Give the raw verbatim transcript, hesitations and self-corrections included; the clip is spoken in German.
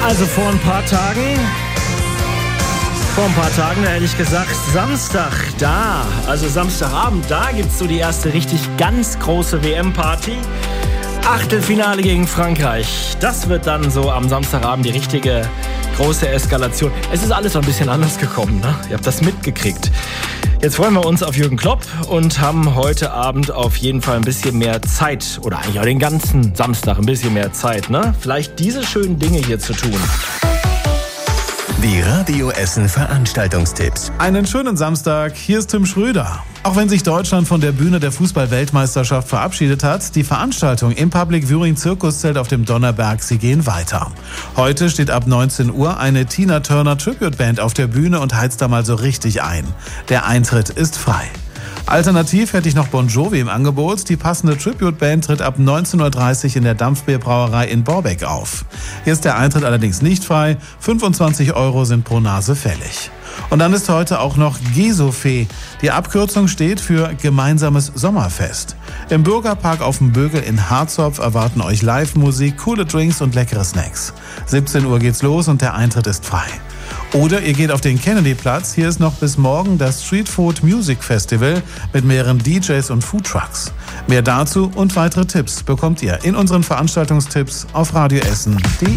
Also vor ein paar Tagen, vor ein paar Tagen, ehrlich gesagt, Samstag, da, also Samstagabend, da gibt's so die erste richtig ganz große W M-Party. Achtelfinale gegen Frankreich. Das wird dann so am Samstagabend die richtige große Eskalation. Es ist alles so ein bisschen anders gekommen, ne? Ihr habt das mitgekriegt. Jetzt freuen wir uns auf Jürgen Klopp und haben heute Abend auf jeden Fall ein bisschen mehr Zeit. Oder eigentlich auch den ganzen Samstag ein bisschen mehr Zeit, ne? Vielleicht diese schönen Dinge hier zu tun. Die Radio Essen Veranstaltungstipps. Einen schönen Samstag, hier ist Tim Schröder. Auch wenn sich Deutschland von der Bühne der Fußball-Weltmeisterschaft verabschiedet hat, die Veranstaltung im Public Viewing Zirkuszelt auf dem Donnerberg, sie gehen weiter. Heute steht ab neunzehn Uhr eine Tina Turner Tribute Band auf der Bühne und heizt da mal so richtig ein. Der Eintritt ist frei. Alternativ hätte ich noch Bon Jovi im Angebot. Die passende Tribute-Band tritt ab neunzehn Uhr dreißig in der Dampfbierbrauerei in Borbeck auf. Hier ist der Eintritt allerdings nicht frei. fünfundzwanzig Euro sind pro Nase fällig. Und dann ist heute auch noch Gesofee. Die Abkürzung steht für Gemeinsames Sommerfest. Im Bürgerpark auf dem Bögel in Harzopf erwarten euch Live-Musik, coole Drinks und leckere Snacks. siebzehn Uhr geht's los und der Eintritt ist frei. Oder ihr geht auf den Kennedy-Platz. Hier ist noch bis morgen das Street Food Music Festival mit mehreren D Js und Foodtrucks. Mehr dazu und weitere Tipps bekommt ihr in unseren Veranstaltungstipps auf radioessen punkt de.